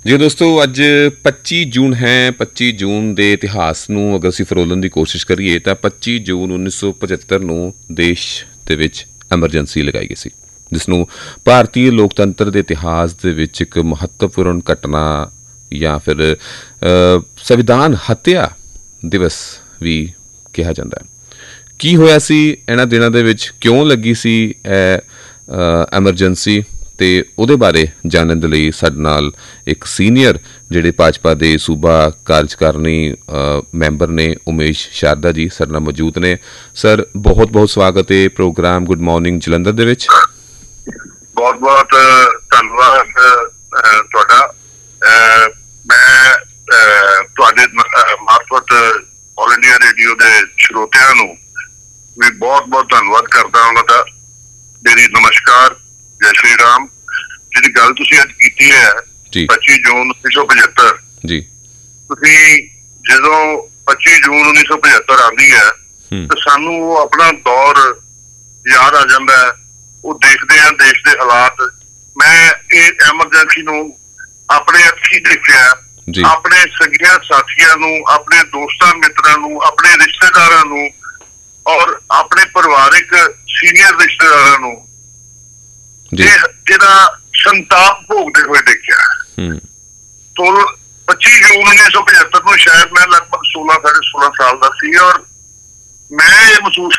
ਜੀ ਦੋਸਤੋ, ਅੱਜ 25 ਜੂਨ ਹੈ। 25 ਜੂਨ ਦੇ ਇਤਿਹਾਸ ਨੂੰ ਅਗਰ ਅਸੀਂ ਫਰੋਲਣ ਦੀ ਕੋਸ਼ਿਸ਼ ਕਰੀਏ ਤਾਂ 25 ਜੂਨ 1975 ਨੂੰ ਦੇਸ਼ ਦੇ ਵਿੱਚ ਐਮਰਜੈਂਸੀ ਲਗਾਈ ਗਈ ਸੀ, ਜਿਸ ਨੂੰ ਭਾਰਤੀ ਲੋਕਤੰਤਰ ਦੇ ਇਤਿਹਾਸ ਦੇ ਵਿੱਚ ਇੱਕ ਮਹੱਤਵਪੂਰਨ ਘਟਨਾ ਜਾਂ ਫਿਰ ਸੰਵਿਧਾਨ ਹੱਤਿਆ ਦਿਵਸ ਵੀ ਕਿਹਾ ਜਾਂਦਾ ਹੈ। ਕੀ ਹੋਇਆ ਸੀ ਇਹਨਾਂ ਦਿਨਾਂ ਦੇ ਵਿੱਚ, ਕਿਉਂ ਲੱਗੀ ਸੀ ਇਹ ਐਮਰਜੈਂਸੀ, ਤੇ ਉਹਦੇ ਬਾਰੇ ਜਾਣਨ ਦੇ ਲਈ ਸਾਡੇ ਨਾਲ ਇੱਕ ਸੀਨੀਅਰ ਜਿਹੜੇ ਭਾਜਪਾ ਦੇ ਸੂਬਾ ਕਾਰਜਕਾਰਨੀ ਮੈਂਬਰ ਨੇ, ਉਮੇਸ਼ ਸ਼ਾਰਦਾ ਜੀ ਸਾਡੇ ਨਾਲ ਮੌਜੂਦ ਨੇ। ਸਰ, ਬਹੁਤ ਬਹੁਤ ਸਵਾਗਤ ਹੈ ਪ੍ਰੋਗਰਾਮ ਗੁੱਡ ਮਾਰਨਿੰਗ ਜਲੰਧਰ ਦੇ ਵਿੱਚ। ਬਹੁਤ ਬਹੁਤ ਧੰਨਵਾਦ ਤੁਹਾਡਾ। ਮੈਂ ਤੁਹਾਡੇ ਮਾਰਫਤ ਆਲ ਇੰਡੀਆ ਰੇਡੀਓ ਦੇ ਸਰੋਤਿਆਂ ਨੂੰ ਵੀ ਬਹੁਤ ਬਹੁਤ ਧੰਨਵਾਦ ਕਰਦਾ ਉਹਨਾਂ ਦਾ। ਮੇਰੀ ਨਮਸਕਾਰ, ਜੈ ਸ਼੍ਰੀ ਰਾਮ। ਜਿਹੜੀ ਗੱਲ ਤੁਸੀਂ ਅੱਜ ਕੀਤੀ ਹੈ 25 ਜੂਨ 1975 ਜੀ, ਤੁਸੀਂ ਜਦੋਂ 25 ਜੂਨ 1975 ਆਉਂਦੀ ਹੈ ਤਾਂ ਸਾਨੂੰ ਉਹ ਆਪਣਾ ਦੌਰ ਯਾਦ ਆ ਜਾਂਦਾ ਹੈ। ਉਹ ਦੇਖਦੇ ਹਾਂ ਦੇਸ਼ ਦੇ ਹਾਲਾਤ। ਮੈਂ ਇਹ ਐਮਰਜੈਂਸੀ ਨੂੰ ਆਪਣੇ ਅੱਖੀਂ ਦੇਖਿਆ, ਆਪਣੇ ਸਗੀਆਂ ਸਾਥੀਆਂ ਨੂੰ, ਆਪਣੇ ਦੋਸਤਾਂ ਮਿੱਤਰਾਂ ਨੂੰ, ਆਪਣੇ ਰਿਸ਼ਤੇਦਾਰਾਂ ਨੂੰ ਔਰ ਆਪਣੇ ਪਰਿਵਾਰਿਕ ਸੀਨੀਅਰ ਰਿਸ਼ਤੇਦਾਰਾਂ ਨੂੰ ਜਿਹੜਾ ਸੰਤਾਪ ਭੋਗਦੇ ਹੋਏ ਦੇਖਿਆ। ਤੋਂ 25 ਜੂਨ 1975 ਨੂੰ ਸ਼ਾਇਦ ਮੈਂ ਲਗਭਗ 16 ਸਾਲ ਦਾ ਸੀ, ਔਰ ਮੈਂ ਇਹ ਮਹਿਸੂਸ